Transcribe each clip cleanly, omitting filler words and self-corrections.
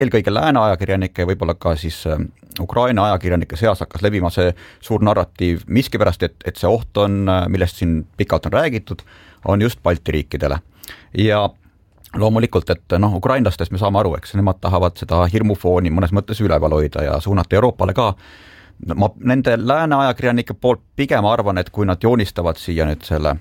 eelkõige lääne ajakirjanike, võib-olla ka siis Ukraina ajakirjanike seas hakkas levima see suur narratiiv miskipärast, et see oht on, millest siin pikalt on räägitud, on just Balti riikidele. Ja loomulikult, et ukrainlastest me saame aru, eks nemad tahavad seda hirmufooni mõnes mõttes üleval hoida ja suunata Euroopale ka. Ma nende lääne ajakirjanike poolt pigem arvan, et kui nad joonistavad siia nüüd selle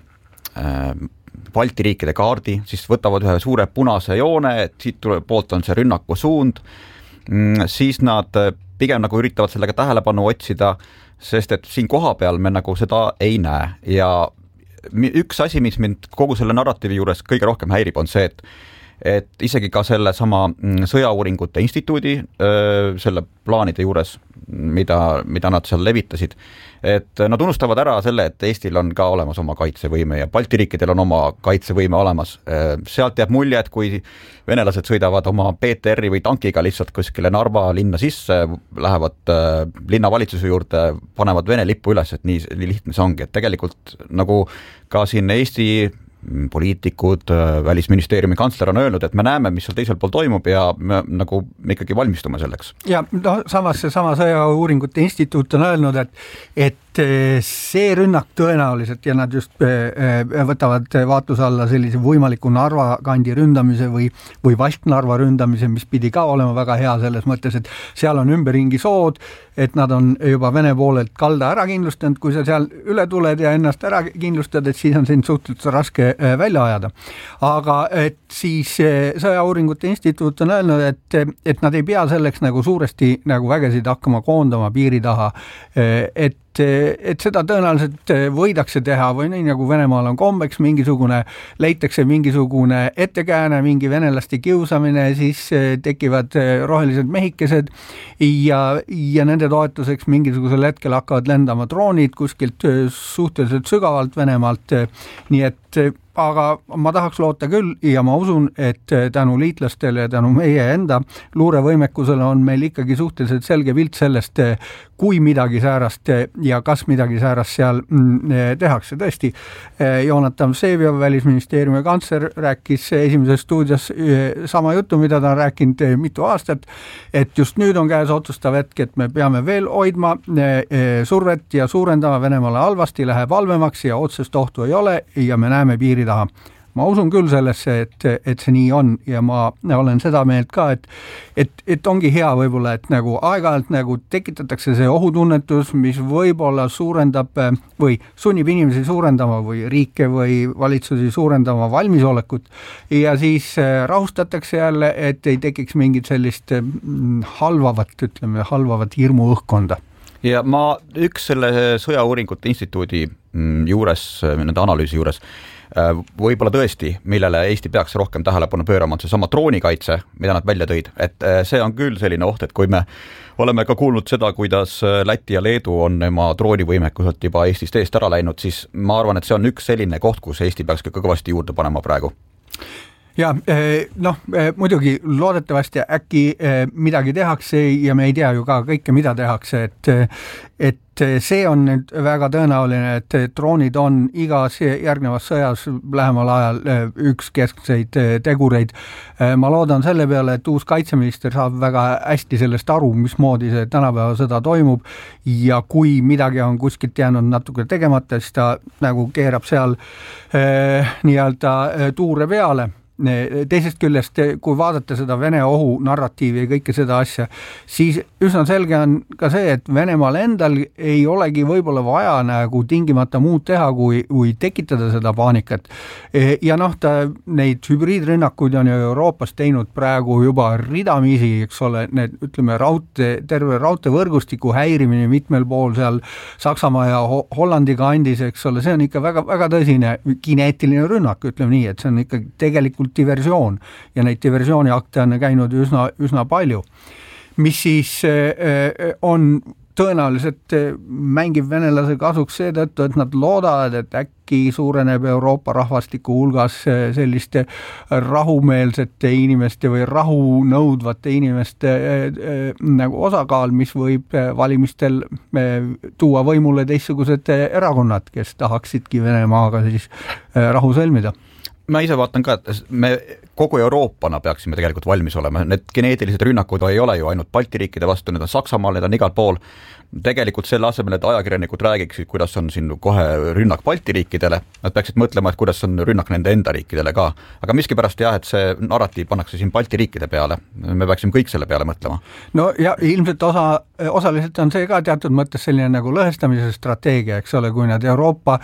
Balti riikide kaardi, siis võtavad ühe suure punase joone, et siit poolt on see rünnaku suund, siis nad pigem nagu üritavad sellega tähelepanu otsida, sest et siin koha peal me nagu seda ei näe. Ja üks asi, mis mind kogu selle narratiivi juures kõige rohkem häirib, on see, et isegi ka selle sama sõjauuringute instituudi selle plaanide juures, mida nad seal levitasid, et nad unustavad ära selle, et Eestil on ka olemas oma kaitsevõime ja Balti riikidel on oma kaitsevõime olemas. Sealt jääb mulje, et kui venelased sõidavad oma PTR-i või tankiga lihtsalt kuskile Narva linna sisse, lähevad linnavalitsuse juurde, panevad Vene lippu üles, et nii lihtne see ongi, et tegelikult nagu ka siin Eesti poliitikud, välisministeeriumi kantsler on öelnud, et me näeme, mis seal teisel pool toimub ja me ikkagi valmistume selleks. Ja samas see sama sõjauuringute instituut on öelnud, et see rünnak tõenäoliselt ja nad just võtavad vaatluse alla sellise võimaliku Narva kandi ründamise või Vasknarva ründamise, mis pidi ka olema väga hea selles mõttes, et seal on ümberringi sood, et nad on juba Vene poolelt kalda ära kindlustanud, kui sa seal üle tuled ja ennast ära kindlustad, et siis on siin suhteliselt raske välja ajada. Aga et siis sõjauuringute instituut on öelnud, et nad ei pea selleks nagu suuresti nagu vägesid hakkama koondama piiri taha, et seda tõenäoliselt võidakse teha või nii nagu Venemaal on kombeks leitakse mingisugune ettekääne, mingi venelaste kiusamine, siis tekivad rohelised mehikesed ja nende toetuseks mingisugusel hetkel hakkavad lendama droonid kuskilt suhteliselt sügavalt Venemaalt, nii et aga ma tahaks loota küll ja ma usun, et tänu liitlastele ja tänu meie enda luurevõimekusele on meil ikkagi suhteliselt selge pilt sellest, kui midagi säärast ja kas midagi säärast seal tehakse. Tõesti, Jonatan Vseviov, välisministeeriumi kantsler, rääkis Esimeses stuudios sama juttu, mida ta on rääkinud mitu aastat, et just nüüd on käes otsustav hetk, et me peame veel hoidma survet ja suurendama, Venemaale halvasti läheb halvemaks ja otsest ohtu ei ole ja me näeme piiri taha. Ma usun küll sellesse, et see nii on ja ma olen seda meelt ka, et ongi hea võib-olla, et nagu aeg-ajalt nagu tekitatakse see ohutunnetus, mis võib-olla suurendab või sunnib inimesi suurendama või riike või valitsusi suurendama valmisolekut ja siis rahustatakse jälle, et ei tekiks mingit sellist halvavat hirmuõhkkonda. Ja ma üks selle sõjauuringute instituudi juures, nende analüüsi juures, võib-olla tõesti, millele Eesti peaks rohkem tähelepanu pöörama, on see sama droonikaitse, mida nad välja tõid, et see on küll selline oht, et kui me oleme ka kuulnud seda, kuidas Läti ja Leedu on oma droonivõimekuselt juba Eestist eest ära läinud, siis ma arvan, et see on üks selline koht, kus Eesti peaks ka kõvasti juurde panema praegu. Ja muidugi loodetavasti äkki midagi tehakse ja me ei tea ju ka kõike, mida tehakse, et see on nüüd väga tõenäoline, et droonid on igas järgnevas sõjas lähemal ajal üks keskseid tegureid. Ma loodan selle peale, et uus kaitseminister saab väga hästi sellest aru, mismoodi see tänapäeva sõda toimub ja kui midagi on kuskilt jäänud natuke tegemata, siis ta nagu keerab seal nii-öelda tuure peale. Teisest küljest, kui vaadata seda Vene ohu narratiivi ja kõike seda asja, siis üsna selge on ka see, et Venemaal endal ei olegi võib-olla vaja nagu tingimata muud teha, kui tekitada seda paanikat. Ja ta neid hübriidrünnakuid on ju Euroopas teinud praegu juba ridamisi, eks ole, need ütleme terve raudteevõrgustiku häirimine mitmel pool seal Saksamaa ja Hollandi kandis, eks ole, see on ikka väga, väga tõsine kineetiline rünnak, ütleme nii, et see on ikka tegelikult diversioon ja neid diversiooniakte on käinud üsna palju, mis siis on tõenäoliselt mängib venelase kasuks seetõttu, et nad loodavad, et äkki suureneb Euroopa rahvastiku hulgas selliste rahumeelsete inimeste või rahu nõudvate inimeste nagu osakaal, mis võib valimistel tuua võimule teistsugused erakonnad, kes tahaksidki Venemaaga siis rahu sõlmida. ma ise vaatan ka, et me kogu Euroopana peaksime tegelikult valmis olema, need geneetilised rünnakud ei ole ju ainult Balti riikide vastu, need on Saksamaal, need on igal pool. Tegelikult selle asemel, et ajakirjanikud räägiksid, kuidas on siin kohe rünnak Balti riikidele, nad peaksid mõtlema, et kuidas on rünnak nende enda riikidele ka. Aga miskipärast jah, et see narratiiv pannakse siin Balti riikide peale, me peaksime kõik selle peale mõtlema. No ja ilmselt osaliselt on see ka teatud mõttes selline nagu lõhestamise strateegia, eks ole, kui nad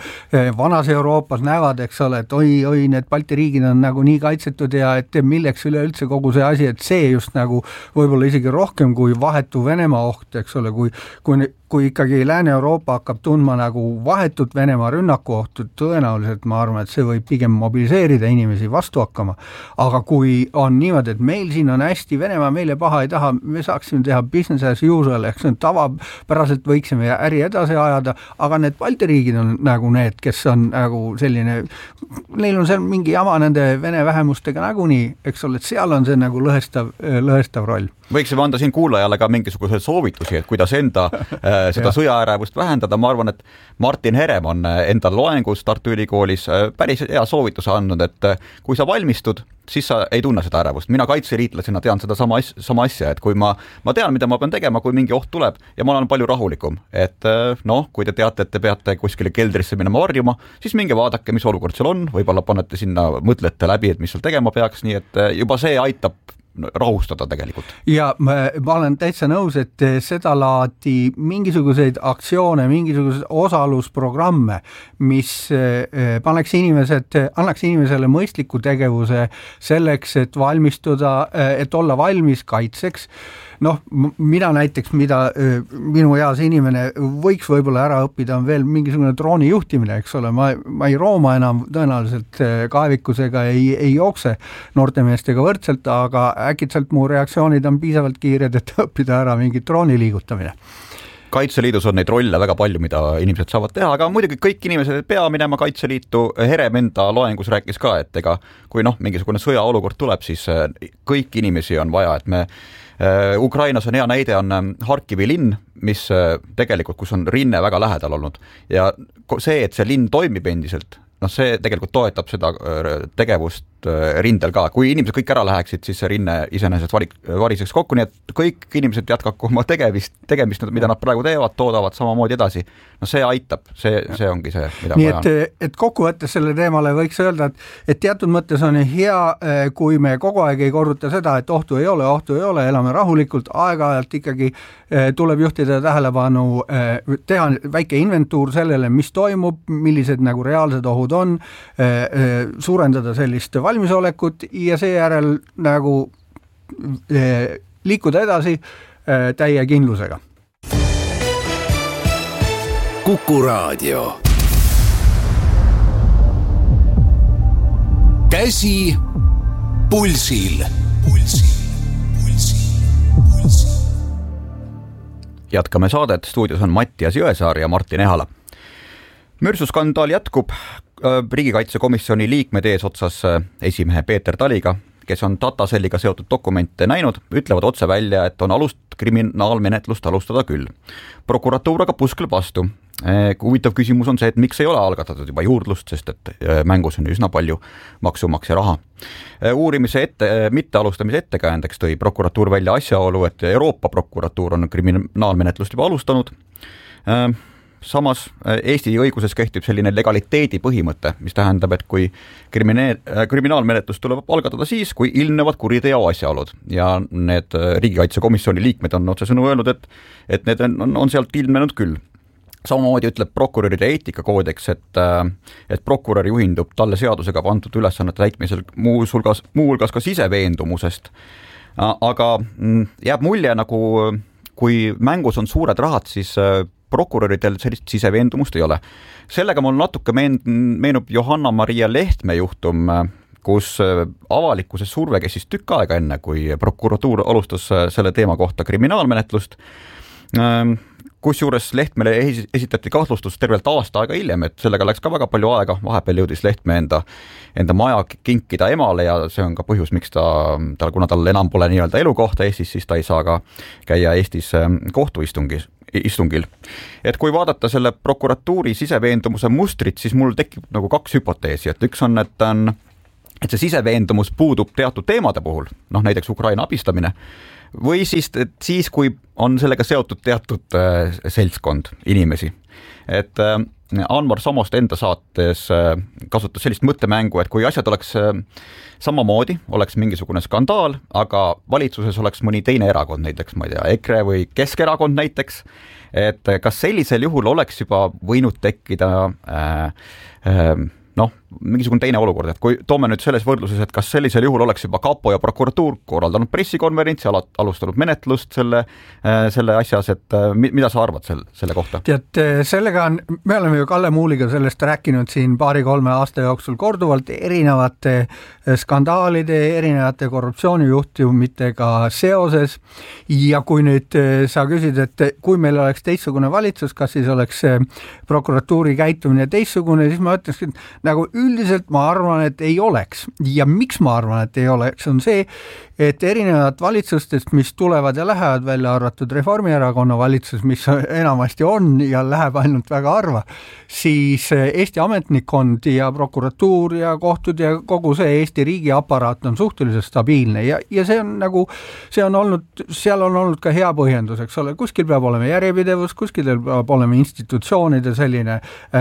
vanas Euroopas näevad, eks ole, et oi, need Balti riigid on nagu nii kaitsetud ja et milleks üleüldse kogu see asi, et see just nagu võib-olla isegi rohkem kui vahetu Venemaa oht, eks ole, kui ikkagi Lääne-Euroopa hakkab tundma nagu vahetut Venemaa rünnaku ohtu, tõenäoliselt ma arvan, et see võib pigem mobiliseerida inimesi vastu hakkama. Aga kui on niimoodi, et meil siin on hästi, Venemaa meile paha ei taha, me saaksime teha business as usual, ehk see on tavapäraselt võiksime äri edasi ajada, aga need Balti riigid on nagu need, kes on nagu selline, neil on seal mingi jama nende vene vähemustega nagunii, eks ole, et seal on see nagu lõhestav roll. Võiksime anda siin kuulajale ka mingisuguseid soovitusi, et kuidas enda seda sõjaärevust vähendada. Ma arvan, et Martin Herem on enda loengus Tartu Ülikoolis päris hea soovituse andnud, et kui sa valmistud, siis sa ei tunne seda ärevust. Mina kaitseliitlasena tean seda sama asja, et kui ma tean, mida ma pean tegema, kui mingi oht tuleb ja ma olen palju rahulikum. Et kui te teate, et te peate kuskile keldrisse minema varjuma, siis minge vaadake, mis olukord seal on, võib-olla panete sinna, mõtlete läbi, et mis seal tegema peaks, nii et juba see aitab rahustada tegelikult. Ja ma olen täitsa nõus, et seda laadi mingisuguseid aktsioone, mingisuguseid osalusprogramme, mis annaks inimesele mõistliku tegevuse selleks, et valmistuda, et olla valmis kaitseks. Mina näiteks, mida minu eas inimene võiks võib-olla ära õppida, on veel mingisugune drooni juhtimine, eks ole, ma ei rooma enam tõenäoliselt kaevikusega ei jookse noortemeestega võrdselt, aga äkitselt mu reaktsioonid on piisavalt kiired, et õppida ära mingi drooni liigutamine. Kaitseliidus on neid rolle väga palju, mida inimesed saavad teha, aga muidugi kõik inimesed pea minema Kaitseliitu. Herem enda loengus rääkis ka, et kui mingisugune sõjaolukord tuleb, siis kõik inimesi on vaja, et me Ukrainas on hea näide, on Harkivi linn, mis tegelikult, kus on rinne väga lähedal olnud ja see, et see linn toimib endiselt, see tegelikult toetab seda tegevust rindel ka. Kui inimesed kõik ära läheksid, siis see rinne iseenesest variseks kokku, nii et kõik inimesed jätkaku oma tegemist, mida nad praegu teevad, toodavad samamoodi edasi. See aitab, see ongi see, mida nii et kokkuvõttes selle teemale võiks öelda, et teatud mõttes on hea, kui me kogu aeg ei korruta seda, et ohtu ei ole, elame rahulikult, aeg-ajalt ikkagi tuleb juhtida tähelepanu, teha väike inventuur sellele, mis toimub, millised nagu reaalsed ohud on, suurendada sellist valmisolekut ja seejärel nagu liikuda edasi täie kindlusega. Kuku Raadio. Käsi pulsil. Jätkame saadet, stuudios on Mattias Jõesaar ja Martin Ehala. Mürsuskandaal jätkub. Riigikaitsekomisjoni liikmed eesotsas esimehe Peeter Taliga, kes on Datacelliga seotud dokumente näinud, ütlevad otse välja, et on alust kriminaalmenetlust alustada küll. Prokuratuur aga puskleb vastu. Huvitav küsimus on see, et miks ei ole algatatud juba juurdlust, sest et mängus on üsna palju maksumaksja raha. Uurimise mittealustamise ettekäändeks tõi prokuratuur välja asjaolu, et Euroopa prokuratuur on kriminaalmenetlust juba alustanud. Samas Eesti õiguses kehtib selline legaliteedi põhimõte, mis tähendab, et kui kriminaalmenetlus tuleb algatada siis, kui ilmnevad kuriteo asjaolud ja need Riigikaitsekomisjoni liikmed on otsesõnu öelnud, et need on sealt ilmnenud küll. Samamoodi ütleb prokuröride eetikakoodeks, et prokurör juhindub talle seadusega pandud ülesannete täitmisel muu hulgas ka siseveendumusest. Aga jääb mulje, nagu kui mängus on suured rahad, siis prokuröridel sellist siseveendumust ei ole. Sellega mul natuke meenub Johanna-Maria Lehtme juhtum, kus avalikkuse surve käis siis tükk aega enne, kui prokuratuur alustas selle teema kohta kriminaalmenetlust, kusjuures Lehtmele esitati kahtlustus tervelt aasta aega hiljem, et sellega läks ka väga palju aega, vahepeal jõudis Lehtme enda maja kinkida emale ja see on ka põhjus, miks kuna tal enam pole nii-öelda elukohta Eestis, siis ta ei saa ka käia Eestis kohtuistungil. Et kui vaadata selle prokuratuuri siseveendumuse mustrit, siis mul tekib nagu kaks hüpoteesi, et üks on, et et see siseveendumus puudub teatud teemade puhul, näiteks Ukraina abistamine, või siis, kui on sellega seotud teatud seltskond inimesi. Et Anmar Samost enda saates kasutas sellist mõttemängu, et kui asjad oleks samamoodi, oleks mingisugune skandaal, aga valitsuses oleks mõni teine erakond, näiteks ma ei tea, EKRE või Keskerakond näiteks, et kas sellisel juhul oleks juba võinud tekkida mingisugune teine olukord, et kui toome nüüd selles võrdluses, et kas sellisel juhul oleks juba kapo ja prokuratuur korraldanud pressikonverentsi, alustanud menetlust selle asjas, et mida sa arvad selle kohta? Tead, sellega me oleme ju Kalle Muuliga sellest rääkinud siin 2-3 aasta jooksul korduvalt erinevate skandaalide, erinevate korruptsioonijuhtumitega seoses ja kui nüüd sa küsid, et kui meil oleks teistsugune valitsus, kas siis oleks prokuratuuri käitumine teistsugune, siis ma ütleks, et nagu üldiselt ma arvan, et ei oleks. Ja miks ma arvan, et ei oleks, on see, et erinevad valitsustest, mis tulevad ja lähevad, välja arvatud Reformierakonna valitsus, mis enamasti on ja läheb ainult väga harva, siis Eesti ametnikkond ja prokuratuur ja kohtud ja kogu see Eesti riigi aparaat on suhteliselt stabiilne ja see on nagu, seal on olnud ka hea põhjendus, eks ole, kuskil peab olema järjepidevus, kuskil peab olema institutsioonide selline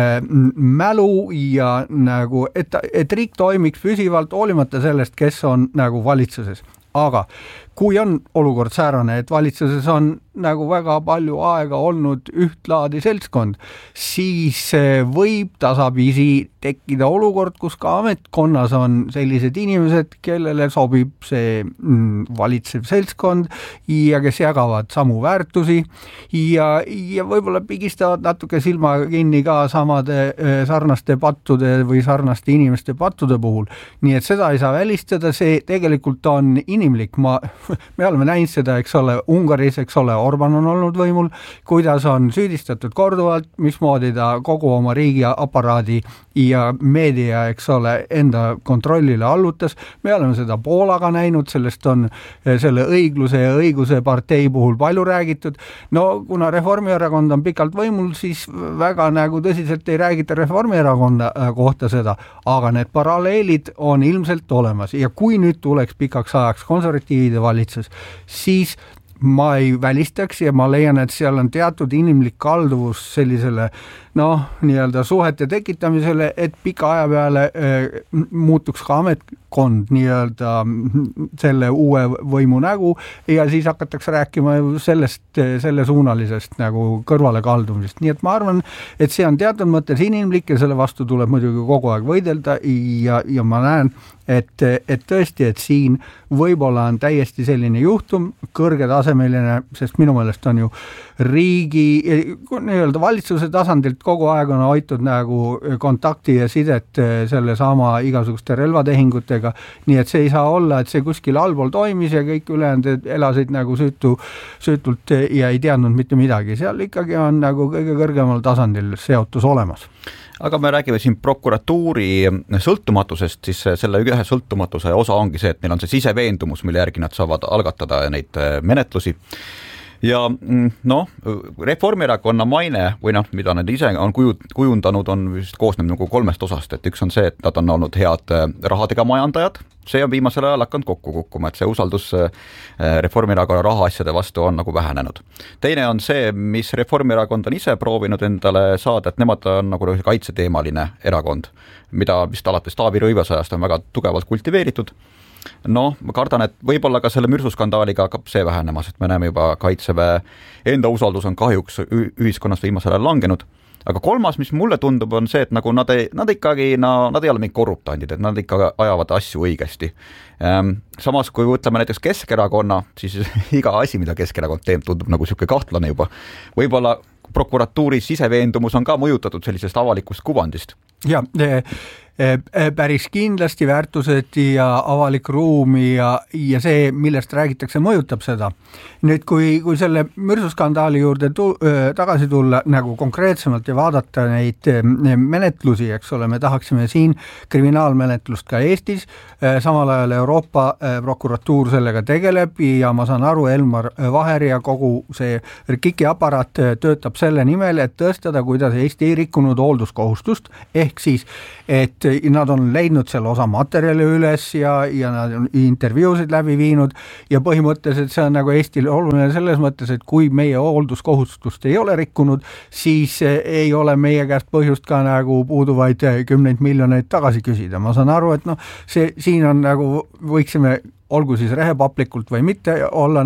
mälu ja nagu, et riik toimiks püsivalt hoolimata sellest, kes on nagu valitsuses. Aga kui on olukord säärane, et valitsuses on nagu väga palju aega olnud ühtlaadi seltskond, siis võib tasapisi tekkida olukord, kus ka ametkonnas on sellised inimesed, kellele sobib see valitsev seltskond ja kes jagavad samu väärtusi ja võib-olla pigistavad natuke silma kinni ka samade sarnaste pattude või sarnaste inimeste pattude puhul. Nii et seda ei saa välistada, see tegelikult on inimlik. Me oleme näinud seda, eks ole, Ungaris, eks ole, Orban on olnud võimul, kuidas on süüdistatud korduvalt, mismoodi ta kogu oma riigi aparaadi ja meedia, eks ole, enda kontrollile allutas. Me oleme seda Poolaga näinud, sellest on selle õigluse ja õiguse partei puhul palju räägitud. No kuna Reformierakond on pikalt võimul, siis väga nagu tõsiselt ei räägita Reformierakonna kohta seda, aga need paralleelid on ilmselt olemas ja kui nüüd tuleks pikaks ajaks konservatiivide valitsus, siis ma ei välistaks ja ma leian, et seal on teatud inimlik kalduvus sellisele nii-öelda suhete tekitamisele, et pika aja peale muutuks ka ametkond nii-öelda selle uue võimu nägu ja siis hakatakse rääkima selle suunalisest nagu kõrvale kaldumisest. Nii et ma arvan, et see on teatud mõttes inimlik ja selle vastu tuleb muidugi kogu aeg võidelda ja ma näen, et tõesti, et siin võib-olla on täiesti selline juhtum, kõrgetasemeline, sest minu meelest on ju riigi nii-öelda valitsuse tasandilt kogu aeg on hoitud nagu kontakti ja sidet selle sama igasuguste relvatehingutega, nii et see ei saa olla, et see kuskil allpool toimis ja kõik ülejäänud elasid nagu süütult ja ei teadnud mitte midagi. Seal ikkagi on nagu kõige kõrgemal tasandil seotus olemas. Aga me räägime siin prokuratuuri sõltumatusest, siis selle ühe sõltumatuse osa ongi see, et neil on see siseveendumus, mille järgi nad saavad algatada neid menetlusi. Ja Reformierakonna maine või mida nad ise on kujundanud, on vist koosnenud nagu 3 osast, et üks on see, et nad on olnud head rahadega majandajad, see on viimasel ajal hakanud kokku kukkuma, et see usaldus Reformierakonna rahaasjade vastu on nagu vähenenud. Teine on see, mis Reformierakond on ise proovinud endale saada, et nemad on nagu kaitseteemaline erakond, mida vist alates Taavi Rõivase ajast on väga tugevalt kultiveeritud. Ma kardan, et võib-olla ka selle mürsuskandaaliga hakkab see vähenema, sest me näeme juba Kaitseväe enda usaldus on kahjuks ühiskonnas viimasel ajal langenud. Aga 3, mis mulle tundub, on see, et nagu nad ei ole mingid korruptandid, et nad ikka ajavad asju õigesti. Samas, kui ütleme näiteks Keskerakonna, siis iga asi, mida Keskerakond teeb, tundub nagu siuke kahtlane juba. Võib-olla prokuratuuri siseveendumus on ka mõjutatud sellisest avalikust kuvandist. Ja, päris kindlasti väärtused ja avalik ruumi ja see, millest räägitakse, mõjutab seda. Nüüd, kui selle mürsuskandaali juurde tagasi tulla nagu konkreetsemalt ja vaadata neid menetlusi, eks ole, me tahaksime siin kriminaalmenetlust ka Eestis, samal ajal Euroopa prokuratuur sellega tegeleb ja ma saan aru, Elmar Vaher ja kogu see KIK-i aparaat töötab selle nimel, et tõestada, kuidas Eesti ei rikkunud hoolduskohustust, ehk siis, et nad on leidnud selle osa materjali üles ja nad on intervjuusid läbi viinud ja põhimõtteliselt see on nagu Eestile oluline selles mõttes, et kui meie hoolduskohustust ei ole rikkunud, siis ei ole meie käest põhjust ka nagu puuduvaid 10 miljoneid tagasi küsida. Ma saan aru, et siin on nagu võiksime olgu siis rehepaplikult või mitte olla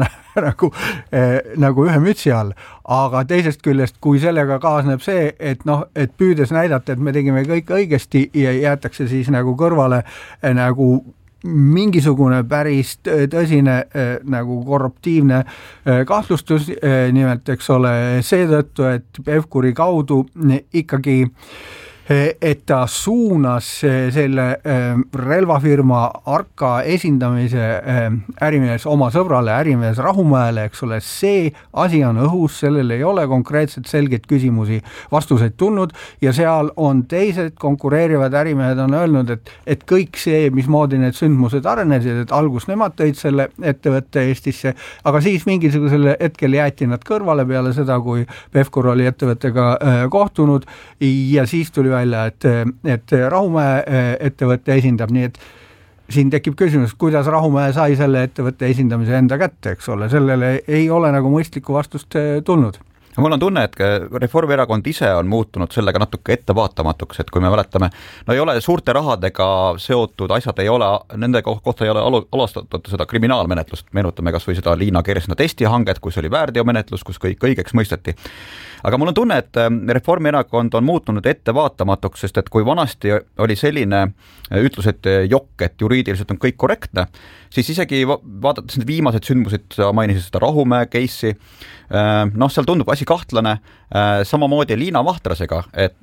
nagu ühe mütsi all, aga teisest küljest, kui sellega kaasneb see, et et püüdes näidata, et me tegime kõik õigesti ja jäetakse siis nagu kõrvale nagu mingisugune päris tõsine nagu korruptiivne kahtlustus, nimelt eks ole seetõttu, et Pevkuri kaudu ikkagi et ta suunas selle relvafirma Arka esindamise ärimees oma sõbrale, ärimees Rahumäele, eks ole, see asi on õhus, sellel ei ole konkreetselt selgeid küsimusi, vastuseid tulnud ja seal on teised konkureerivad ärimehed on öelnud, et kõik see, mismoodi need sündmused arenesid, et algus nemad tõid selle ettevõtte Eestisse, aga siis mingisugusel hetkel jäeti nad kõrvale peale seda, kui Pevkur oli ettevõttega kohtunud ja siis tuli välja, et Rahumäe ettevõtte esindab, nii et siin tekib küsimus, kuidas Rahumäe sai selle ettevõtte esindamise enda kätte, eks ole, sellele ei ole nagu mõistlikku vastust tulnud. Mul on tunne, et Reformierakond ise on muutunud sellega natuke ettevaatamatuks, et kui me mäletame, ei ole suurte rahadega seotud asjad, ei ole, nende kohta ei ole alustatud seda kriminaalmenetlust, meenutame kas või seda Liina Kersna testihanget, kus oli väärteomenetlus, kus kõik õigeks mõisteti. Aga mul on tunne, et Reformierakond on muutunud ettevaatamatuks, sest et kui vanasti oli selline ütlus, et jokk, et juriidiliselt on kõik korrektne, siis isegi vaadates need viimased sündmused, sa mainisid seda Rahumäe case'i, seal tundub asi kahtlane, samamoodi Liina Vahtrasega, et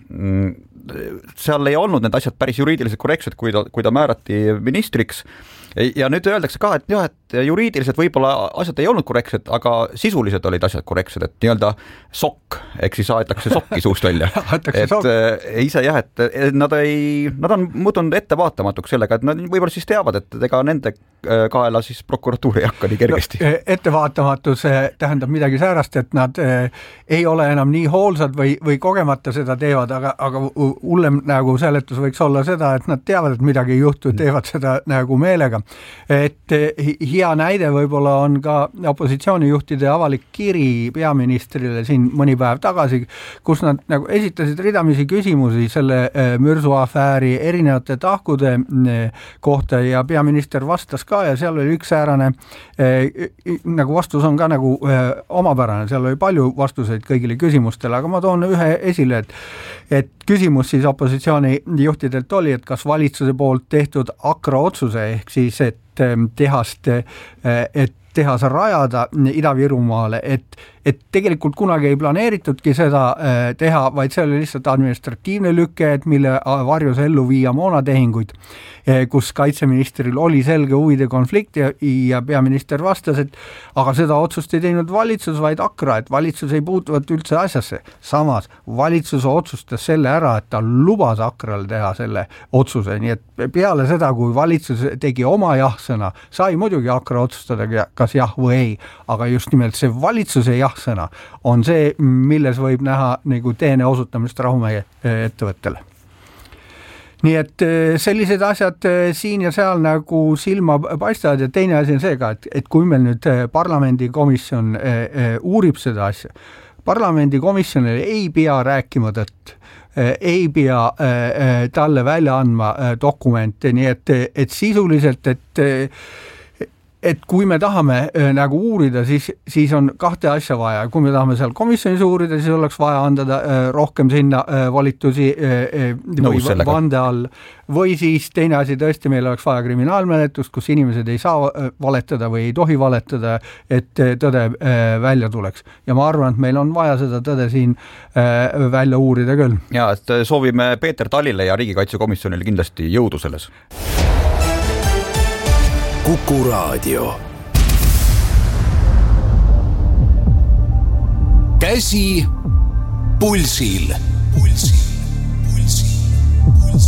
seal ei olnud need asjad päris juriidiliselt korrektsed, kui ta määrati ministriks. Ja nüüd öeldakse ka, et juriidiliselt võib-olla asjad ei olnud korrektsed, aga sisuliselt olid asjad korrektsed, et nii-öelda sokk, ehk siis aetakse sokki suust välja. Ise jah, et nad on muutunud ettevaatamatuks sellega, et nad võib-olla siis teavad, et ega nende kaela siis prokuratuur ei hakka nii kergesti. Ettevaatamatus tähendab midagi säärast, et nad ei ole enam nii hoolsad või kogemata seda teevad, aga hullem nagu seletus võiks olla seda, et nad teavad, et midagi ei juhtu, teevad seda nagu meelega. Et hea näide võib-olla on ka opositsioonijuhtide avalik kiri peaministrile siin mõni päev tagasi, kus nad nagu esitasid ridamisi küsimusi selle mürsuafääri erinevate tahkude kohta ja peaminister vastas ka ja seal oli üks säärane nagu vastus on ka nagu omapärane, seal oli palju vastuseid kõigile küsimustele, aga ma toon ühe esile, et küsimus siis opositsioonijuhtidelt oli, et kas valitsuse poolt tehtud Akra otsuse ehk siis, et tehas rajada Ida-Virumaale, et tegelikult kunagi ei planeeritudki seda teha, vaid see oli lihtsalt administratiivne lüke, et mille varjus ellu viia moonatehinguid, kus kaitseministril oli selge huvide konflikt ja peaminister vastas, et aga seda otsust ei teinud valitsus, vaid Akra, et valitsus ei puutuvat üldse asjasse. Samas valitsus otsustas selle ära, et ta lubas Akrale teha selle otsuse, nii et peale seda, kui valitsus tegi oma jah-sõna, sai muidugi Akra otsustada, kas jah või ei, aga just nimelt see valitsuse jah-sõna on see, milles võib näha nagu teene osutamist Rahumäe ettevõttele. Nii et sellised asjad siin ja seal nagu silma paistavad ja teine asi on see ka, et kui meil nüüd parlamendikomisjon uurib seda asja, parlamendikomisjonile ei pea rääkima tõtt, ei pea talle välja andma dokumente, nii et sisuliselt, et kui me tahame nagu uurida, siis on kahte asja vaja. Kui me tahame seal komisjonis uurida, siis oleks vaja anda rohkem sinna volitusi või vande all. Või siis teine asi tõesti, meil oleks vaja kriminaalmenetlust, kus inimesed ei saa valetada või ei tohi valetada, et tõde välja tuleks. Ja ma arvan, et meil on vaja seda tõde siin välja uurida küll. Ja, et soovime Peeter Talile ja riigikaitsekomisjonile kindlasti jõudu selles. Kuku Raadio. Käsi pulsil.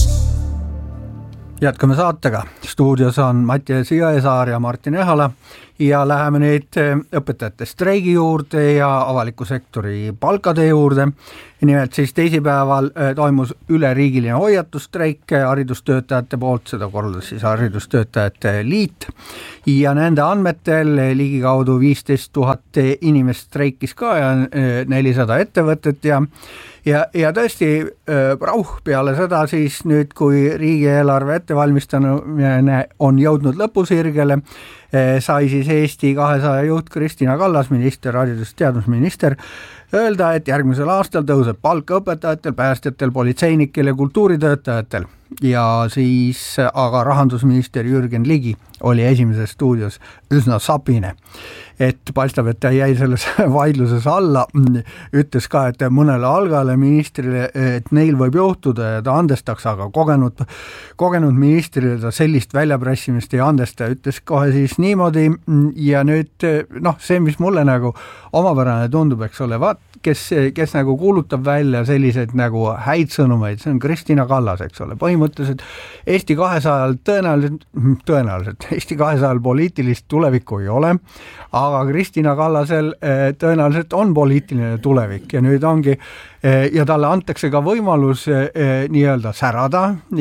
Jätkame saatega. Stuudios on Mattias Jõesaar ja Martin Ehala ja läheme nüüd õpetajate streigi juurde ja avaliku sektori palkade juurde. Nimelt siis teisipäeval toimus üleriigiline hoiatusstreik haridustöötajate poolt, seda korraldas siis haridustöötajate liit ja nende andmetel ligikaudu 15 000 inimest streikis ka ja 400 ettevõtet ja tõesti rauh peale seda siis nüüd, kui riigieelarve ettevalmistamine on jõudnud lõpusirgele, sai siis Eesti 200 juht Kristina Kallas, minister, haridus- ja teadusminister, öelda, et järgmisel aastal tõuseb palk õpetajatel, päästjatel, politseinikel ja kultuuritöötajatel ja siis aga rahandusminister Jürgen Ligi oli Esimeses stuudios üsna sapine, et paistab, et ta jäi selles vaidluses alla, ütles ka, et mõnele algale ministrile, et neil võib juhtuda ja ta andestaks, aga kogenud ministrile ta sellist väljapressimist ei andesta, ütles kohe siis niimoodi ja nüüd see, mis mulle nagu omapärane tundub, eks ole, kes nagu kuulutab välja selliseid nagu häid sõnumeid, see on Kristina Kallas, eks ole, põhimõtteliselt Eesti 200 tõenäoliselt Eesti 200 poliitilist tulevikku ei ole, aga Kristina Kallasel tõenäoliselt on poliitiline tulevik ja nüüd ongi ja talle antakse ka võimalus nii-öelda särada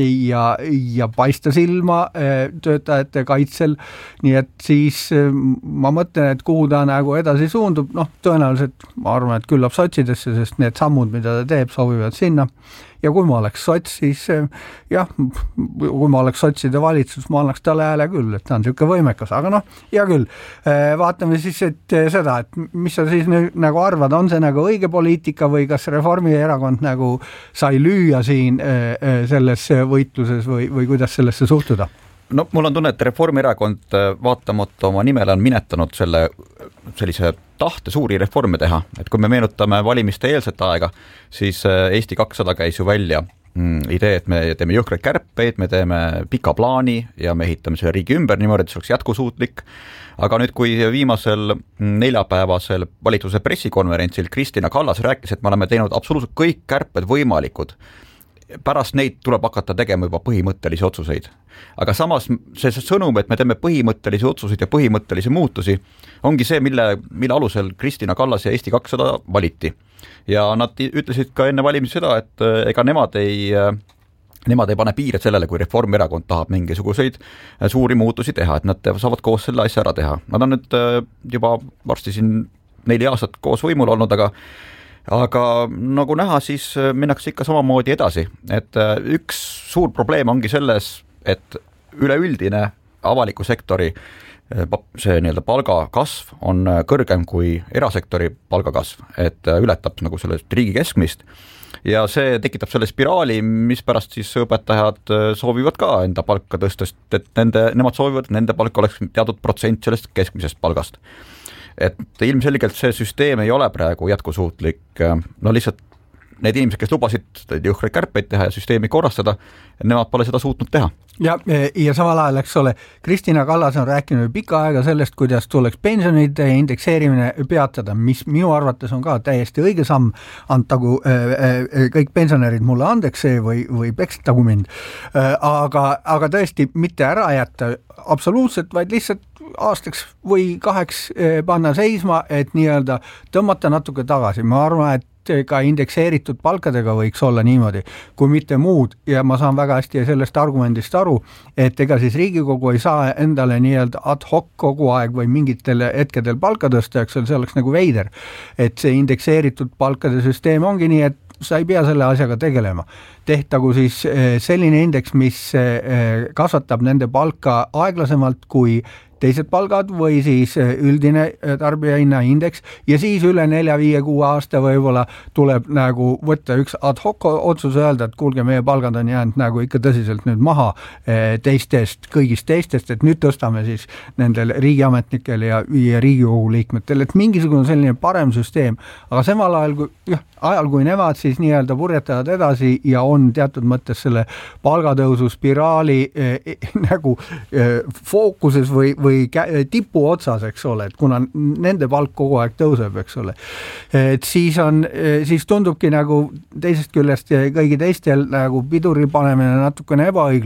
ja paista silma töötajate kaitsel, nii et siis ma mõtlen, et kuhu ta nagu edasi suundub, tõenäoliselt ma arvan, et küllap sotsidesse, sest need sammud, mida ta teeb, sobivad sinna ja kui ma oleks sots, siis kui ma oleks sotside valitsus, ma annaks talle hääle küll, et ta on niisugune võimekas, aga hea küll, vaatame siis seda, et mis sa siis nagu arvad, on see nagu õige poliitika või kas Reformierakond nagu sai lüüa siin selles võitluses või kuidas sellesse suhtuda? No mul on tunne, et Reformierakond vaatamata oma nimele on minetanud sellise tahte suuri reforme teha, et kui me meenutame valimiste eelset aega, siis Eesti 200 käis ju välja idee, et me teeme jõhkraid kärpeid, me teeme pika plaani ja me ehitame selle riigi ümber niimoodi, et see oleks jätkusuutlik, aga nüüd, kui viimasel neljapäevasel valitsuse pressikonverentsil Kristina Kallas rääkis, et me oleme teinud absoluutselt kõik kärped võimalikud, pärast neid tuleb hakata tegema juba põhimõttelisi otsuseid. Aga samas see sõnum, et me teeme põhimõttelisi otsuseid ja põhimõttelisi muutusi, ongi see, mille alusel Kristina Kallas ja Eesti 200 valiti. Ja nad ütlesid ka enne valimisi seda, et ega nemad ei pane piire sellele, kui Reformierakond tahab mingisuguseid suuri muutusi teha, et nad saavad koos selle asja ära teha. Nad on nüüd juba varsti siin 4 aastat koos võimul olnud, aga nagu näha, siis minnakse ikka samamoodi edasi, et üks suur probleem ongi selles, et üleüldine avaliku sektori see nii-öelda palgakasv on kõrgem kui erasektori palgakasv, et ületab nagu sellest riigi keskmist ja see tekitab selle spiraali, mis pärast siis õpetajad soovivad ka enda palka tõsta, et nemad soovivad, et nende palk oleks teatud protsent sellest keskmisest palgast. Et ilmselgelt see süsteem ei ole praegu jätkusuutlik, lihtsalt need inimesed, kes lubasid jõhkraid kärpeid teha ja süsteemi korrastada, nemad pole seda suutnud teha. Ja samal ajal, eks ole, Kristina Kallas on rääkinud pikka aega sellest, kuidas tuleks pensionide indekseerimine peatada, mis minu arvates on ka täiesti õige samm, antagu kõik pensionärid mulle andeks see või pekstagu mind, aga tõesti mitte ära jätta absoluutselt, vaid lihtsalt aastaks või 2 panna seisma, et nii-öelda tõmmata natuke tagasi. Ma arvan, et ka indekseeritud palkadega võiks olla niimoodi, kui mitte muud, ja ma saan väga hästi sellest argumendist aru, et ega siis Riigikogu ei saa endale nii-öelda ad hoc kogu aeg või mingitel hetkedel palka tõsta, eks see oleks nagu veider, et see indekseeritud palkade süsteem ongi nii, et sa ei pea selle asjaga tegelema. Tehtagu siis selline indeks, mis kasvatab nende palka aeglasemalt kui teised palgad või siis üldine tarbijahinna indeks ja siis üle 4-5-6 aasta võib-olla tuleb nagu võtta üks ad hoc otsus öelda, et kuulge, meie palgad on jäänud nagu ikka tõsiselt nüüd maha kõigist teistest, et nüüd tõstame siis nendel riigiametnikel ja Riigikogu liikmetel, et mingisugune selline parem süsteem, aga samal ajal, kui nemad siis nii-öelda purjetavad edasi ja on teatud mõttes selle palgatõusu spiraali nagu fookuses või tipu otsas, eks ole, et kuna nende palk kogu aeg tõuseb, eks ole, et siis tundubki nagu teisest küljest kõigi teistel nagu piduri panemine natukene ebaõiglane.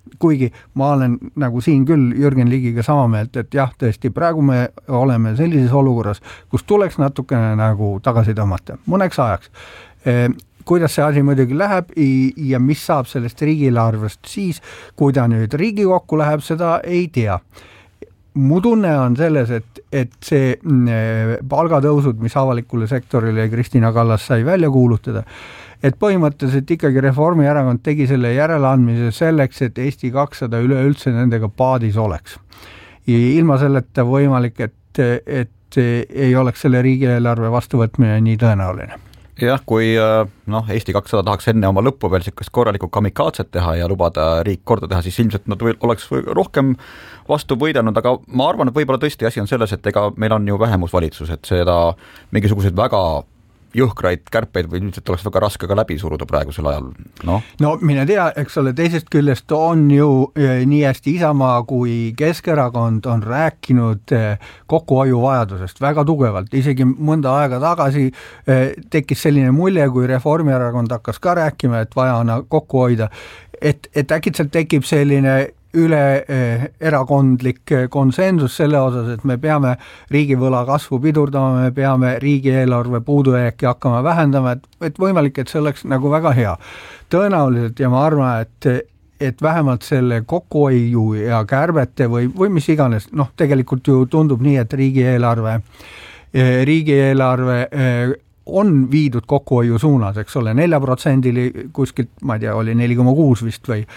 kuigi ma olen nagu siin küll Jürgen Ligiga sama meelt, et jah, tõesti, praegu me oleme sellises olukorras, kus tuleks natukene nagu tagasi tõmmata, mõneks ajaks. Kuidas see asi muidugi läheb ja mis saab sellest riigieelarvest siis, kui ta nüüd Riigikokku läheb, seda ei tea. Mu tunne on selles, et see palgatõusud, mis avalikule sektorile Kristina Kallas sai välja kuulutada, et põhimõtteliselt ikkagi Reformierakond tegi selle järeleandmise selleks, et Eesti 200 üleüldse nendega paadis oleks. Ja ilma selleta võimalik, et ei oleks selle riigieelarve vastuvõtmine nii tõenäoline. Jah, kui Eesti 200 tahaks enne oma lõppu veel sellist korralikku kamikaatset teha ja lubada riik korda teha, siis ilmselt nad oleks rohkem vastu võidelnud, aga ma arvan, et võib-olla tõesti asi on selles, et ega meil on ju vähemusvalitsus, et seda mingisuguseid väga jõhkraid kärpeid või ilmselt oleks väga raske ka läbi suruda praegusel ajal. No mine tea, eks ole, teisest küljest on ju nii hästi Isamaa kui Keskerakond on rääkinud kokkuhoiu vajadusest väga tugevalt. Isegi mõnda aega tagasi tekkis selline mulje, kui Reformierakond hakkas ka rääkima, et vaja on kokku hoida, et äkitselt tekib selline üle erakondlik konsensus selle osas, et me peame riigivõla kasvu pidurdama, me peame riigieelarve puudujääki hakkama vähendama, et võimalik, et see oleks nagu väga hea. Tõenäoliselt ja ma arvan, et vähemalt selle kokkuhoiu ja kärbete või mis iganes, tegelikult ju tundub nii, et riigieelarve on viidud kokkuhoiu suunas, eks ole, 4% kuskilt, ma ei tea, oli 4,6 vist või,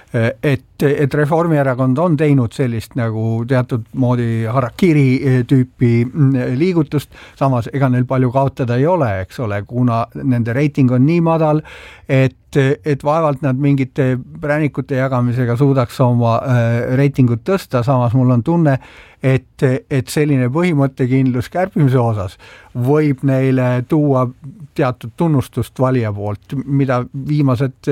et Reformierakond on teinud sellist nagu teatud moodi harakiri tüüpi liigutust, samas ega neil palju kaotada ei ole, eks ole, kuna nende reiting on nii madal, et vaevalt nad mingite präänikute jagamisega suudaks oma reitingut tõsta, samas mul on tunne, et selline põhimõttekindlus kärpimise osas võib neile tuua teatud tunnustust valija poolt, mida viimased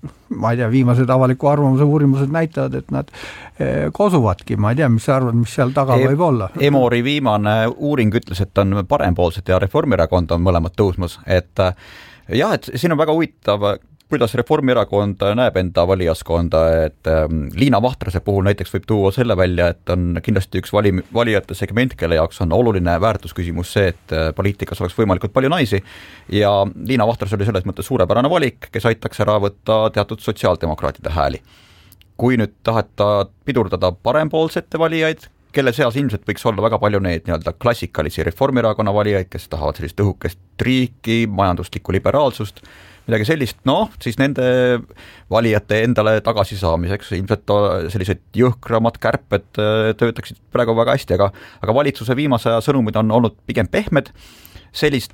avaliku arvamuse uurimused näitavad, et nad kosuvadki, ma ei tea, mis sa arvad, mis seal taga võib olla. Emori viimane uuring ütles, et on parempoolsed ja Reformierakond on mõlemad tõusmas, et jah, et siin on väga huvitav, kuidas Reformierakond näeb enda valijaskonda, et Liina Vahtrase puhul näiteks võib tuua selle välja, et on kindlasti üks valijate segment, kelle jaoks on oluline väärtusküsimus see, et poliitikas oleks võimalikult palju naisi ja Liina Vahtras oli selles mõttes suurepärane valik, kes aitaks ära võtta teatud sotsiaaldemokraatide hääli. Kui nüüd taheta pidurdada parempoolsete valijaid, kelle seas ilmselt võiks olla väga palju neid nii-öelda klassikalisi Reformierakonna valijaid, kes tahavad sellist õhukest riiki, majanduslikku liberaalsust, midagi sellist, siis nende valijate endale tagasisaamiseks ilmselt sellised jõhkramad kärped töötaksid praegu väga hästi, aga valitsuse viimase aja sõnumid on olnud pigem pehmed, sellist,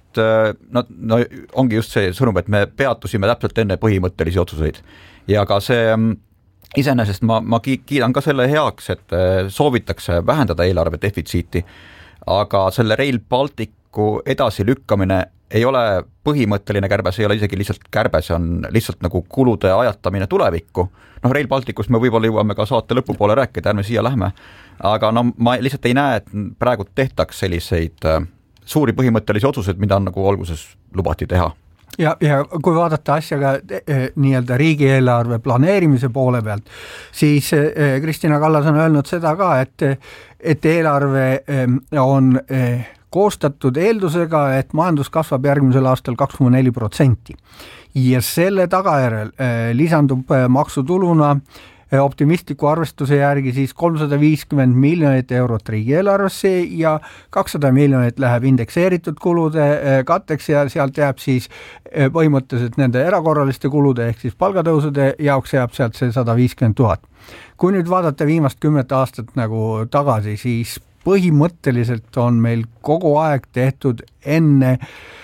ongi just see sõnum, et me peatusime täpselt enne põhimõttelisi otsuseid ja ka see iseenesest ma kiidan ka selle heaks, et soovitakse vähendada eelarve defitsiiti, aga selle Rail Balticu edasi lükkamine ei ole põhimõtteline kärbe, see ei ole isegi lihtsalt kärbe, see on lihtsalt nagu kulude ajatamine tulevikku. Rail Balticust me võib-olla jõuame ka saate lõpupoole rääkida, ärme siia lähme, aga ma lihtsalt ei näe, et praegu tehtaks selliseid suuri põhimõttelisi otsuseid, mida on nagu alguses lubati teha. Ja kui vaadata asjaga nii-öelda riigieelarve planeerimise poole pealt, siis Kristina Kallas on öelnud seda ka, et eelarve on koostatud eeldusega, et majandus kasvab järgmisel aastal 2,4% ja selle tagajärel lisandub maksutuluna optimistliku arvestuse järgi siis 350 miljonit eurot riigieelarvesse ja 200 miljonit läheb indekseeritud kulude katteks ja sealt jääb siis põhimõtteliselt nende erakorraliste kulude ehk siis palgatõusude jaoks jääb sealt see 150 000. Kui nüüd vaadata viimast 10 aastat nagu tagasi, siis põhimõtteliselt on meil kogu aeg tehtud enne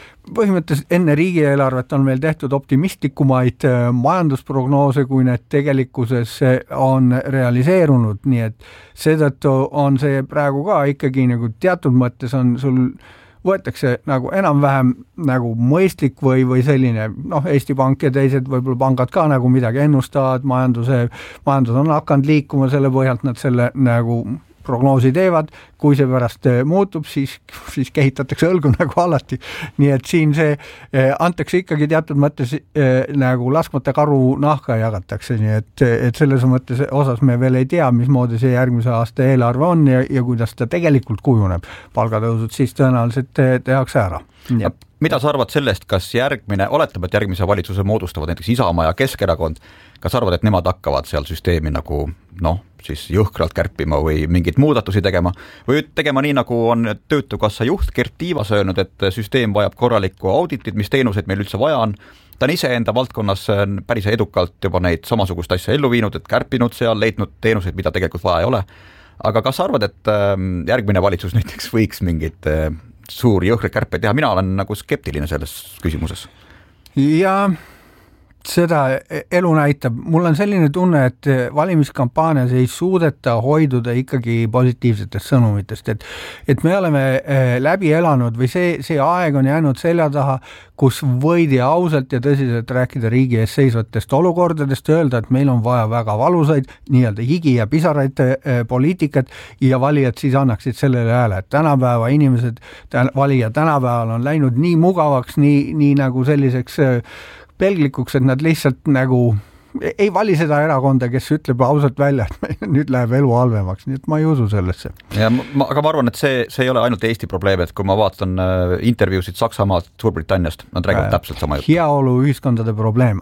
riigieelarvet on meil tehtud optimistlikumaid majandusprognoose, kui need tegelikkuses on realiseerunud, nii et seetõttu on see praegu ka ikkagi nagu teatud mõttes on sul võetakse nagu enam-vähem nagu mõistlik või selline, Eesti Pank ja teised võib-olla pangad ka nagu midagi ennustavad, majandus on hakanud liikuma, selle põhjalt nad selle nagu prognoosi teevad, kui see pärast muutub, siis kehitatakse õlgu nagu alati. Nii et siin see antakse ikkagi teatud mõttes nagu laskmata karu nahka jagatakse, nii et selles mõttes osas me veel ei tea, mismoodi see järgmise aasta eelarve on ja kuidas ta tegelikult kujuneb. Palgatõusud siis tõenäoliselt tehakse ära. Ja. Mida sa arvad sellest, kas oletame, et järgmise valitsuse moodustavad näiteks Isamaa ja Keskerakond, kas arvad, et nemad hakkavad seal süsteemi nagu siis jõhkralt kärpima või mingid muudatusi tegema või tegema nii, nagu on Töötukassa juht Gert Tiivas öelnud, et süsteem vajab korralikku auditit, mis teenuseid meil üldse vaja on. Ta on ise enda valdkonnas päris edukalt juba neid samasugust asja ellu viinud, et kärpinud seal, leidnud teenuseid, mida tegelikult vaja ei ole. Aga kas arvad, et järgmine valitsus näiteks võiks mingid suuri jõhre kärpe teha? Mina olen nagu skeptiline selles küsimuses. Ja seda elu näitab. Mul on selline tunne, et valimiskampaanias ei suudeta hoiduda ikkagi positiivsetest sõnumitest, et me oleme läbi elanud või see aeg on jäänud selja taha, kus võidi ausalt ja tõsiselt rääkida riigi ees seisvatest olukordadest, öelda, et meil on vaja väga valusaid nii-öelda higi ja pisaraid poliitikat ja valijad siis annaksid sellele hääle, et tänapäeva inimesed, valija tänapäeval on läinud nii mugavaks, nii nagu selliseks pelglikuks, et nad lihtsalt nagu ei vali seda erakonda, kes ütleb ausalt välja, et nüüd läheb elu halvemaks, nii et ma ei usu sellesse. Ja aga ma arvan, et see ei ole ainult Eesti probleem, et kui ma vaatan intervjuusid Saksamaalt, Suurbritanniast, nad räägivad täpselt sama juttu. Heaolu ühiskondade probleem.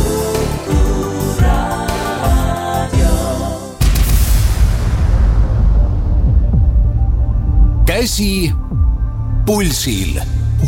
Käsi pulsil.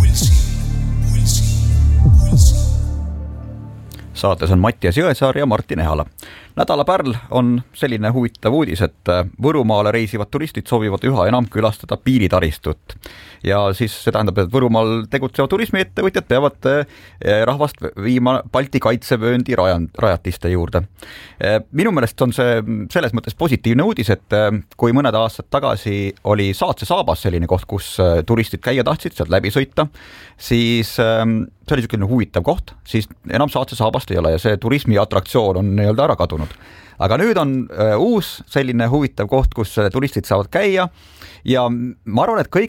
Saates on Mattias Jõesaar ja Martin Ehala. Nädala pärl on selline huvitav uudis, et Võrumaale reisivad turistid soovivad üha enam külastada piiritaristut. Ja siis see tähendab, et Võrumaal tegutsevad turismiettevõtjad peavad rahvast viima Balti kaitsevööndi rajatiste juurde. Minu meelest on see selles mõttes positiivne uudis, et kui mõned aastad tagasi oli Saatse Saabas selline koht, kus turistid käia tahtsid, sealt läbi sõita, siis see oli selline huvitav koht, siis enam Saatse Saabast ei ole ja see turismi atraktsioon on nii-öelda ära kadunud. Aga nüüd on uus selline huvitav koht, kus turistid saavad käia ja ma arvan, et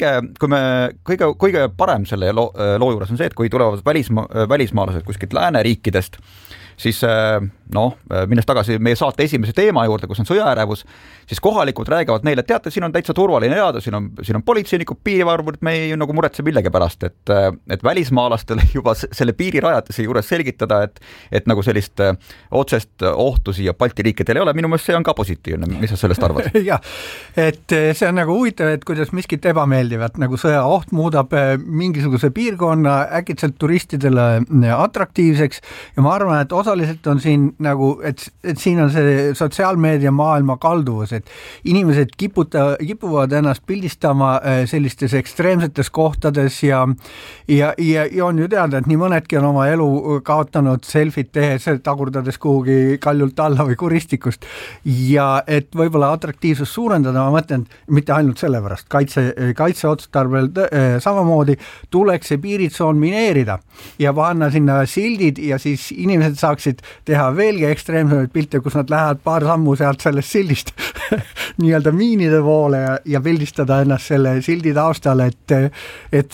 kõige parem selle loo juures on see, et kui tulevad välismaalased kuskilt lääneriikidest, siis minnes tagasi meie saate esimese teema juurde, kus on sõjaärevus, siis kohalikud räägivad neile, et teate, siin on täitsa turvaline elada, siin on politseinikud, piirivalvurid, me ei nagu muretse millegi pärast, et välismaalastele juba selle piirirajatise juures selgitada, et nagu sellist otsest ohtu siia Balti riikidel ei ole, minu meelest see on ka positiivne, mis sa sellest arvad? Ja, et see on nagu huvitav, et kuidas miskit ebameeldivat, nagu sõja oht muudab mingisuguse piirkonna äkitselt turistidele atraktiivseks ja ma arvan, et osaliselt on siin nagu, et siin on see sotsiaalmeedia maailma kalduvus, et inimesed kipuvad ennast pildistama sellistes ekstreemsetes kohtades ja on ju teada, et nii mõnedki on oma elu kaotanud selfit tehes, tagurdades kuhugi kaljult alla või kuristikust ja et võib-olla atraktiivsust suurendada, ma mõtlen, mitte ainult sellepärast, kaitseotstarbel samamoodi tuleks see piiritsoon mineerida ja panna sinna sildid ja siis inimesed saaksid teha veelgi ekstreemsemaid pilte, kus nad lähevad paar sammu sealt sellest sildist nii-öelda miinide poole ja pildistada ennast selle sildi taustal, et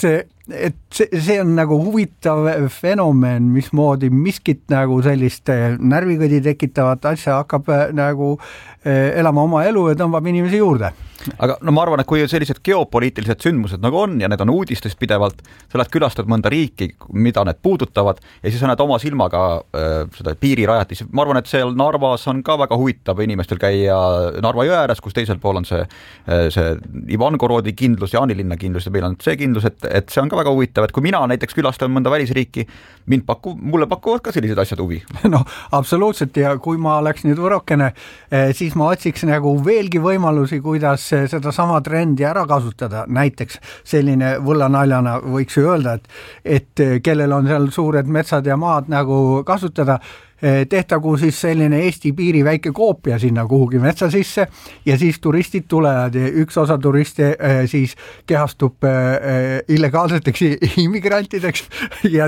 see on nagu huvitav fenomen, mismoodi miskit nagu sellist närvikõdi tekitavat asja hakkab nagu elama oma elu ja tõmbab inimesi juurde. Aga ma arvan, et kui sellised geopoliitilised sündmused nagu on ja need on uudistest pidevalt, sa lähed külastad mõnda riiki, mida need puudutavad ja siis sa näed oma silmaga seda piirirajatisi. Ma arvan, et seal Narvas on ka väga huvitav inimestel käia Narva jõe ääres, kus teisel pool on see Ivangorodi kindlus ja Jaanilinna kindlus ja meil on see kindlus, et see on ka väga huvitav, et kui mina näiteks külastan mõnda välisriiki, mulle pakuvad ka sellised asjad huvi. No, absoluutselt ja kui ma oleks nüüd võrokene, siis ma otsiks nagu veelgi võimalusi, kuidas seda sama trendi ära kasutada. Näiteks selline võllanaljana võiks ju öelda, et kellel on seal suured metsad ja maad nagu kasutada, tehtagu siis selline Eesti piiri väike koopia sinna kuhugi metsa sisse ja siis turistid tulevad ja üks osa turiste siis kehastub illegaalseteks immigrantideks ja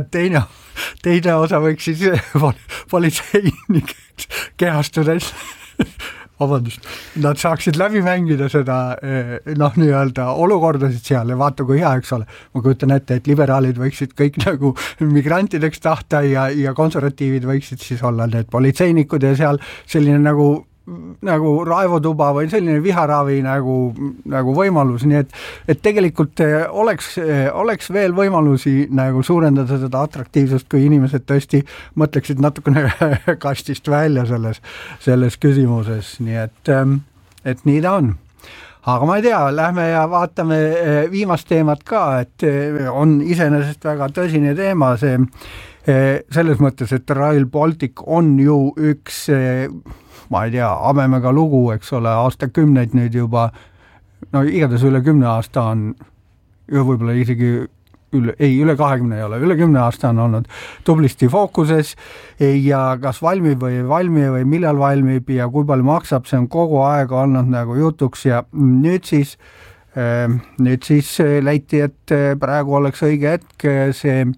teine osa võiks siis politseinikeks kehastudes vabandust, nad saaksid läbi mängida seda nii-öelda olukordasid seal ja vaata kui hea, eks ole. Ma kujutan ette, et liberaalid võiksid kõik nagu migrantideks tahta ja konservatiivid võiksid siis olla need politseinikud ja seal selline nagu raivotuba või selline viharavi nagu võimalus, nii et tegelikult oleks veel võimalusi nagu suurendada seda atraktiivsust, kui inimesed tõesti mõtleksid natukene kastist välja selles küsimuses, nii et nii ta on. Aga ma ei tea, lähme ja vaatame viimast teemat ka, et on iseenesest väga tõsine teema see selles mõttes, et Rail Baltic on ju üks ma ei tea, habemega lugu, eks ole, aastakümneid nüüd juba, no igatahes üle 10 aasta on, võib-olla isegi üle 20 ei ole, üle 10 aasta on olnud tublisti fookuses ja kas valmib või ei valmi või millal valmib ja kui palju maksab, see on kogu aeg olnud nagu jutuks ja nüüd siis leiti, et praegu oleks õige hetk see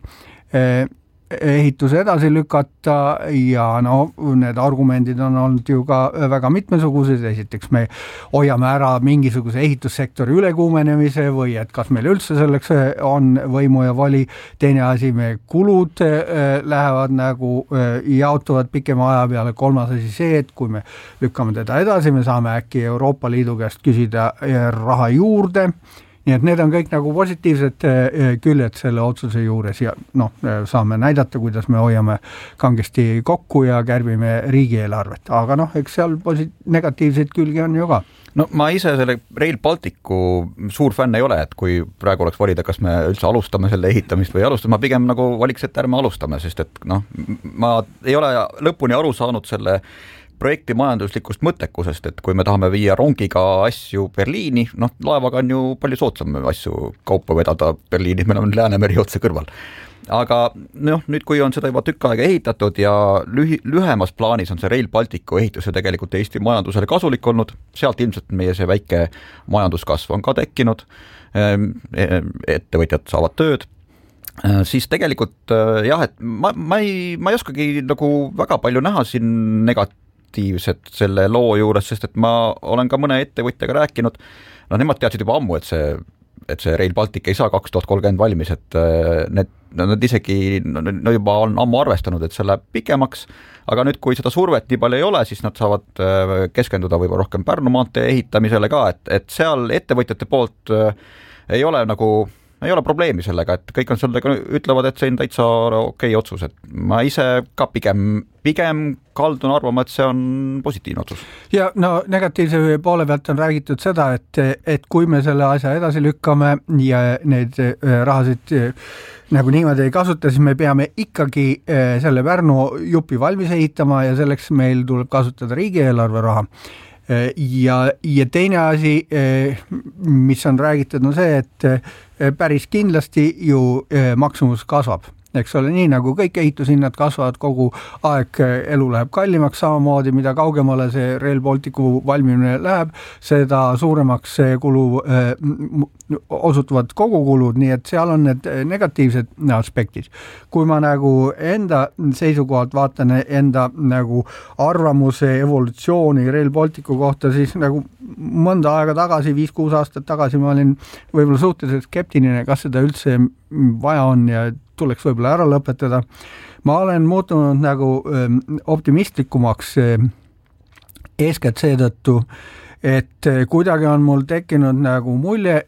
ehituse edasi lükata ja need argumendid on olnud ju ka väga mitmesugused, esiteks me hoiame ära mingisuguse ehitussektori ülekuumenemise või et kas meil üldse selleks on võimu ja vali, teine asi, me kulud lähevad nagu jaotuvad pikema aja peale, kolmas asi see, et kui me lükkame teda edasi, me saame äkki Euroopa Liidu käest küsida raha juurde, nii et need on kõik nagu positiivsed küljed selle otsuse juures ja saame näidata, kuidas me hoiame kangesti kokku ja kärbime riigieelarvet, aga eks seal negatiivseid külgi on ju ka. No ma ise selle Rail Balticu suur fänn ei ole, et kui praegu oleks valida, kas me üldse alustame selle ehitamist või ei alustame, ma pigem nagu valiks, et ärme alustame, sest et ma ei ole lõpuni aru saanud selle projekti majanduslikust mõttekusest, et kui me tahame viia rongiga asju Berliini, laevaga on ju palju soodsam asju kaupa vedada Berliini, meil on Läänemeri otse kõrval. Aga nüüd, kui on seda juba tükk aega ehitatud ja lühemas plaanis on see Rail Balticu ehituse tegelikult Eesti majandusele kasulik olnud, sealt ilmselt meie see väike majanduskasv on ka tekkinud, ettevõtjad saavad tööd, siis tegelikult jah, et ma ei oskagi nagu väga palju näha siin negatiivset selle loo juures, sest et ma olen ka mõne ettevõtjaga rääkinud, nemad teadsid juba ammu, et see Rail Baltic ei saa 2030 valmis, et nad isegi juba on ammu arvestanud, et see läheb pikemaks, aga nüüd, kui seda survet nii palju ei ole, siis nad saavad keskenduda võib-olla rohkem Pärnu maantee ehitamisele ka, et seal ettevõtjate poolt ei ole probleemi sellega, et kõik on sellega ütlevad, et see on täitsa okei otsus, et ma ise ka pigem kaldun arvama, et see on positiivne otsus. Ja negatiivse poole pealt on räägitud seda, et kui me selle asja edasi lükkame ja need rahasid nagu niimoodi ei kasuta, siis me peame ikkagi selle Pärnu jupi valmis ehitama ja selleks meil tuleb kasutada riigieelarve raha. Ja teine asi, mis on räägitud, on see, et päris kindlasti ju maksumus kasvab. Eks ole, nii nagu kõik ehitushinnad kasvavad kogu aeg, elu läheb kallimaks samamoodi, mida kaugemale see Rail Balticu valmimine läheb, seda suuremaks see kulu osutuvad kogukulud, nii et seal on need negatiivsed aspektid. Kui ma nagu enda seisukohalt vaatan enda nagu arvamuse evolutsiooni Rail Balticu kohta, siis nagu mõnda aega tagasi, 5-6 aastat tagasi ma olin võib-olla suhteliselt skeptiline, kas seda üldse vaja on ja tuleks võib-olla ära lõpetada. Ma olen muutunud nagu optimistlikumaks eeskätt seetõttu, et kuidagi on mul tekkinud nagu mulje,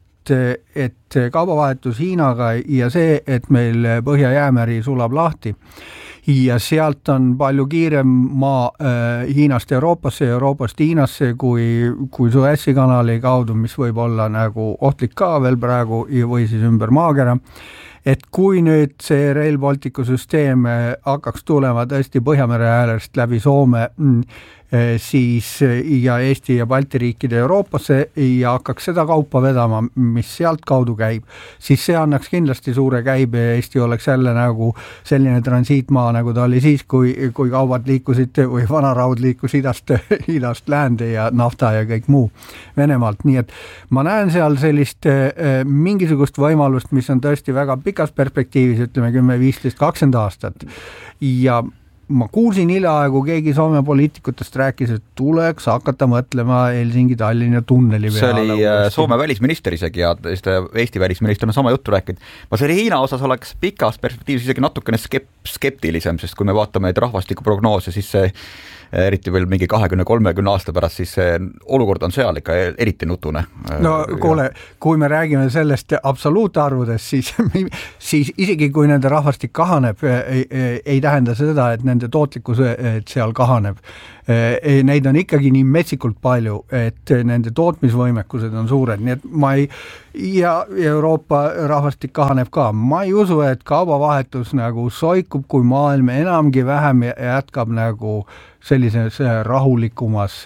et kaubavahetus Hiinaga ja see, et meil Põhja-Jäämeri sulab lahti ja sealt on palju kiirem maa Hiinast Euroopasse ja Euroopast Hiinasse kui Suessi kanali kaudu, mis võib olla nagu ohtlik ka veel praegu või siis ümber maakera. Et kui nüüd see Rail Balticu süsteem hakkaks tulema tõesti Põhjamere äärest läbi Soome, siis ja Eesti ja Balti riikide Euroopasse ja hakkaks seda kaupa vedama, mis sealt kaudu käib, siis see annaks kindlasti suure käibe ja Eesti oleks jälle nagu selline transiitmaa, nagu ta oli siis, kui kaubad liikusid või vanaraud liikus idast läände ja nafta ja kõik muu Venemaalt. Nii et ma näen seal sellist mingisugust võimalust, mis on tõesti väga pikas perspektiivis, ütleme 10, 15, 20 aastat ja ma kuulsin hiljaaegu keegi Soome poliitikutest rääkis, et tuleks hakata mõtlema Helsingi-Tallinna tunneli peale. See oli Soome välisminister isegi ja Eesti välisminister on sama juttu rääkinud. Ma selle Hiina osas oleks pikas perspektiivis isegi natukene skeptilisem, sest kui me vaatame rahvastikuprognoose, siis see eriti veel mingi 20-30 aasta pärast, siis see olukord on seal ikka eriti nutune. No kuule, kui me räägime sellest absoluutarvudest, siis isegi kui nende rahvastik kahaneb, ei tähenda seda, et nende tootlikkus seal kahaneb. Neid on ikkagi nii metsikult palju, et nende tootmisvõimekused on suured, nii et ja Euroopa rahvastik kahaneb ka. Ma ei usu, et kaubavahetus nagu soikub, kui maailm enamgi vähem jätkab nagu sellises rahulikumas,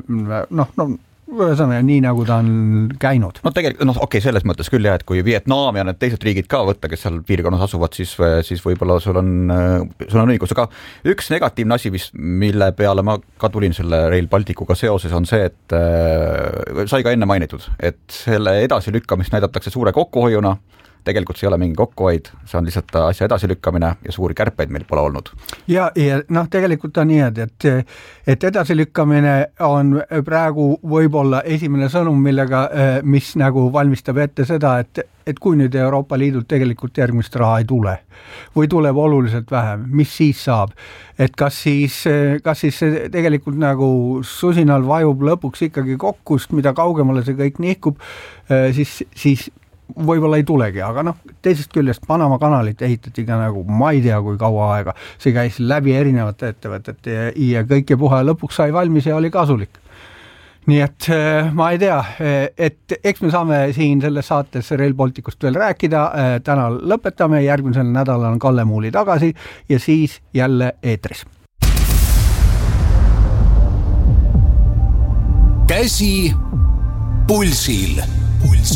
ühesõnaga nii nagu ta on käinud. No tegelikult, okei, selles mõttes küll jah, et kui Vietnam ja need teised riigid ka võtta, kes seal piirkonnas asuvad, siis võib-olla sul on õigus, aga üks negatiivne asi, mille peale ma ka tulin selle Rail Balticuga seoses, on see, et sai ka enne mainitud, et selle edasilükkamist näidatakse suure kokkuhoiuna, tegelikult see ei ole mingi kokkuhoid, see on lihtsalt asja edasilükkamine ja suuri kärpeid meil pole olnud. Ja tegelikult on nii, et edasilükkamine on praegu võib-olla esimene sõnum, mis nagu valmistab ette seda, et kui nüüd Euroopa Liidult tegelikult järgmist raha ei tule või tuleb oluliselt vähem, mis siis saab? Et kas siis see tegelikult nagu susinal vajub lõpuks ikkagi kokkust, mida kaugemale see kõik nihkub, siis võib-olla ei tulegi, aga teisest küljest Panama kanalit ehitati ka nagu ma ei tea kui kaua aega, see käis läbi erinevate ettevõtete ja kõike puha lõpuks sai valmis ja oli kasulik. Nii et ma ei tea, et eks me saame siin selles saates Rail Balticust veel rääkida, täna lõpetame, järgmisel nädalal on Kalle Muuli tagasi ja siis jälle eetris. Käsi pulsil.